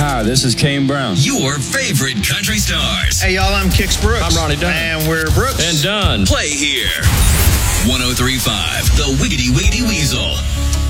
Hi, this is Kane Brown. Your favorite country stars. Hey, y'all, I'm Kix Brooks. I'm Ronnie Dunn. And we're Brooks. And Dunn. Play here. 103.5, The Wiggity Wiggity Weasel.